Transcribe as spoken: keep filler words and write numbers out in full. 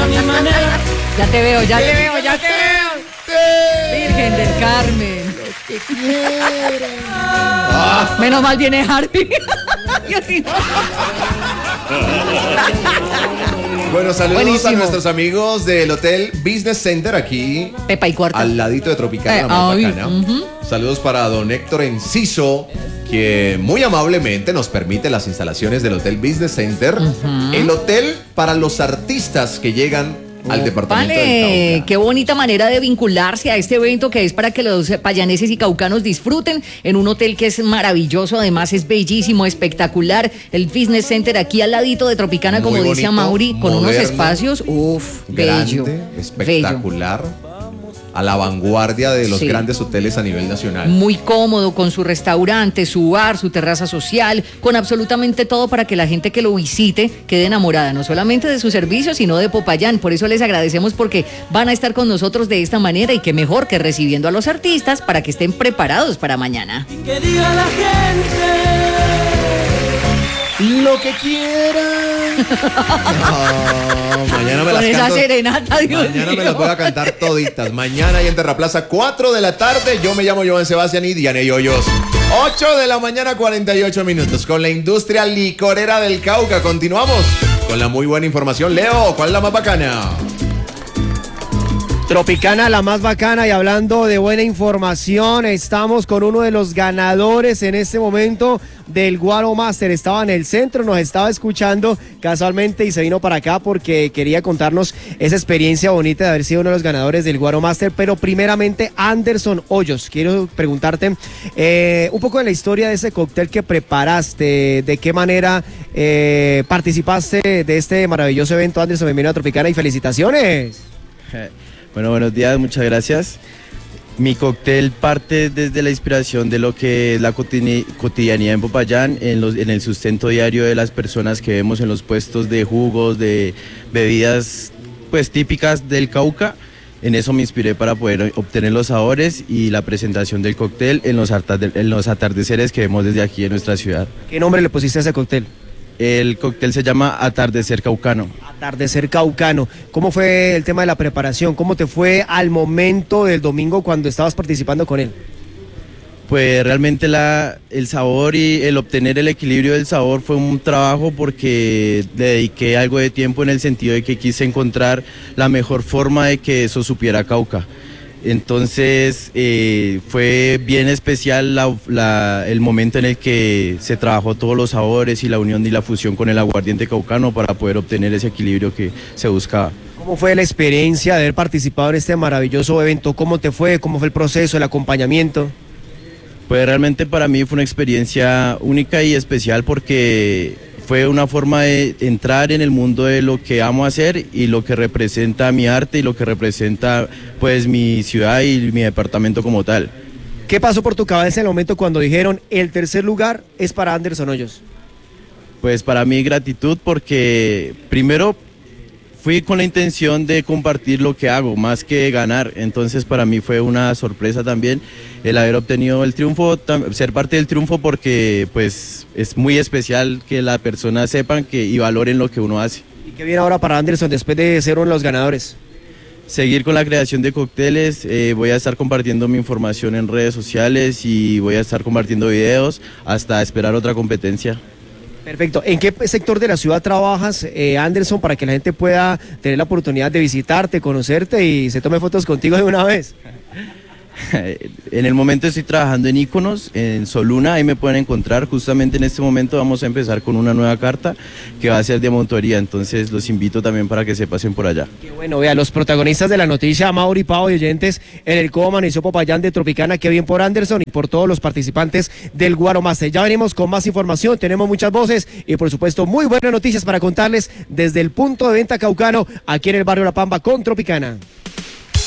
a mi manera. Ya te veo, ya te veo, ya te veo. Virgen del Carmen. Que quieran. Ah. Menos mal viene Harvey. Yo sí no. Bueno, saludos Buenísimo. a nuestros amigos del Hotel Business Center aquí. Pepa y Cuarta. Al ladito de Tropicana, Eh, la más ay, bacana. uh-huh. Saludos para don Héctor Enciso, que muy amablemente nos permite las instalaciones del Hotel Business Center. Uh-huh. El hotel para los artistas que llegan al Oh, departamento vale, del Cauca. qué bonita manera de vincularse a este evento que es para que los payaneses y caucanos disfruten en un hotel que es maravilloso, además es bellísimo, espectacular. El Business Center aquí al ladito de Tropicana, Muy como dice bonito, Mauri, con moderno, unos espacios, uff, bello. Grande, espectacular. Bello. A la vanguardia de los sí. grandes hoteles a nivel nacional. Muy cómodo, con su restaurante, su bar, su terraza social, con absolutamente todo para que la gente que lo visite quede enamorada, no solamente de sus servicios, sino de Popayán. Por eso les agradecemos porque van a estar con nosotros de esta manera y qué mejor que recibiendo a los artistas para que estén preparados para mañana. Que diga la gente lo que quieran. No, mañana me con las esa canto, serenata, Dios mañana mío. me las voy a cantar toditas. Mañana ahí en Terraplaza, cuatro de la tarde. Yo me llamo Joan Sebastián y Diane Hoyos. ocho de la mañana, cuarenta y ocho minutos. Con la industria licorera del Cauca. Continuamos con la muy buena información. Leo, ¿cuál es la más bacana? Tropicana, la más bacana, y hablando de buena información, estamos con uno de los ganadores en este momento del Guaro Master. Estaba en el centro, nos estaba escuchando casualmente y se vino para acá porque quería contarnos esa experiencia bonita de haber sido uno de los ganadores del Guaro Master. Pero primeramente, Anderson Hoyos, quiero preguntarte eh, un poco de la historia de ese cóctel que preparaste, de qué manera eh, participaste de este maravilloso evento. Anderson, bienvenido a Tropicana y felicitaciones. Bueno, buenos días, muchas gracias. Mi cóctel parte desde la inspiración de lo que es la cotidianidad en Popayán, en, los, en el sustento diario de las personas que vemos en los puestos de jugos, de bebidas pues típicas del Cauca. En eso me inspiré para poder obtener los sabores y la presentación del cóctel en los, en los atardeceres que vemos desde aquí en nuestra ciudad. ¿Qué nombre le pusiste a ese cóctel? El cóctel se llama Atardecer Caucano. Atardecer Caucano. ¿Cómo fue el tema de la preparación? ¿Cómo te fue al momento del domingo cuando estabas participando con él? Pues realmente la, el sabor y el obtener el equilibrio del sabor fue un trabajo porque le dediqué algo de tiempo en el sentido de que quise encontrar la mejor forma de que eso supiera Cauca. Entonces eh, fue bien especial la, la, el momento en el que se trabajó todos los sabores y la unión y la fusión con el aguardiente caucano para poder obtener ese equilibrio que se buscaba. ¿Cómo fue la experiencia de haber participado en este maravilloso evento? ¿Cómo te fue? ¿Cómo fue el proceso, el acompañamiento? Pues realmente para mí fue una experiencia única y especial porque fue una forma de entrar en el mundo de lo que amo hacer y lo que representa mi arte y lo que representa pues mi ciudad y mi departamento como tal. ¿Qué pasó por tu cabeza en el momento cuando dijeron el tercer lugar es para Anderson Hoyos? Pues para mí gratitud porque primero fui con la intención de compartir lo que hago, más que ganar. Entonces para mí fue una sorpresa también el haber obtenido el triunfo, ser parte del triunfo porque pues es muy especial que las personas sepan que, y valoren lo que uno hace. ¿Y qué viene ahora para Anderson después de ser uno de los ganadores? Seguir con la creación de cócteles, eh, voy a estar compartiendo mi información en redes sociales y voy a estar compartiendo videos hasta esperar otra competencia. Perfecto. ¿En qué sector de la ciudad trabajas, eh, Anderson, para que la gente pueda tener la oportunidad de visitarte, conocerte y se tome fotos contigo de una vez? En el momento estoy trabajando en Íconos, en Soluna, ahí me pueden encontrar. Justamente en este momento vamos a empezar con una nueva carta que va a ser de montoría, entonces los invito también para que se pasen por allá. Qué bueno, vea, los protagonistas de la noticia, Mauri, Pau y oyentes, en el Cómo Amaneció Popayán de Tropicana, qué bien por Anderson y por todos los participantes del Guaro Master. Ya venimos con más información, tenemos muchas voces y por supuesto muy buenas noticias para contarles desde el punto de venta caucano, aquí en el barrio La Pampa con Tropicana.